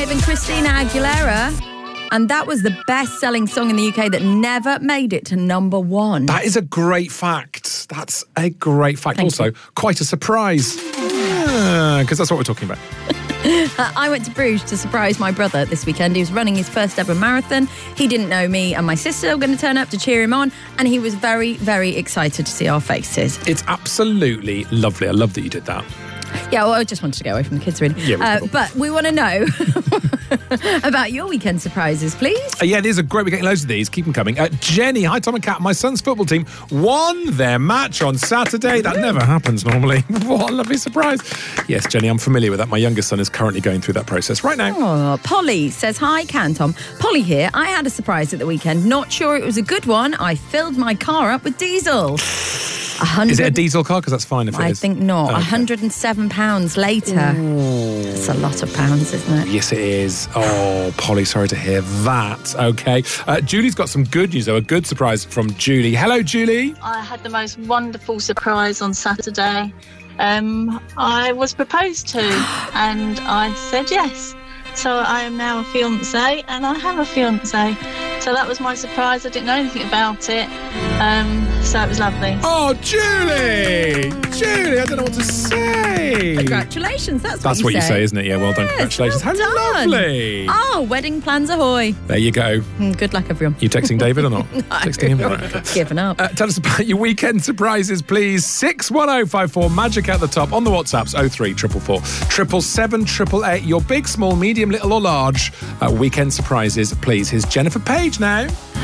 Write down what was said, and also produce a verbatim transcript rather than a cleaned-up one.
Live and Christina Aguilera. And that was the best-selling song in the U K that never made it to number one. That is a great fact. That's a great fact. Thank also, you. quite a surprise. Because that's what we're talking about. Uh, I went to Bruges to surprise my brother this weekend. He was running his first ever marathon. He didn't know me and my sister were going to turn up to cheer him on, and he was very, very excited to see our faces. It's absolutely lovely. I love that you did that. Yeah, well, I just wanted to get away from the kids, really. Yeah, uh, but we want to know about your weekend surprises, please. Uh, yeah, it is a great. We're getting loads of these. Keep them coming. Uh, Jenny, hi, Tom and Kat. My son's football team won their match on Saturday. That never happens normally. What a lovely surprise. Yes, Jenny, I'm familiar with that. My youngest son is currently going through that process right now. Oh, Polly says, hi, Can Tom. Polly here. I had a surprise at the weekend. Not sure it was a good one. I filled my car up with diesel. Is it a diesel car? Because that's fine if it I is. think not. Okay. one hundred and seven pounds later. Ooh. That's a lot of pounds, isn't it? Yes, it is. Oh, Polly, sorry to hear that. Okay. Uh, Julie's got some good news, though. A good surprise from Julie. Hello, Julie. I had the most wonderful surprise on Saturday. Um, I was proposed to and I said yes. So I am now a fiancé and I have a fiancé. So that was my surprise. I didn't know anything about it. Um, so it was lovely. Oh, Julie! Julie, I don't know what to say. Congratulations, that's, That's what what you you say. say, isn't it? Yeah, well done. Yes, Congratulations. well How done. lovely. Oh, wedding plans ahoy. There you go. Mm, Good luck, everyone. You texting David or not? No. Texting him? Right, okay. Given up. Uh, tell us about your weekend surprises, please. six one oh five four, magic at the top. On the WhatsApps, oh three four four four, triple seven, triple eight. Your big, small, medium, little or large uh, weekend surprises, please. Here's Jennifer Page now.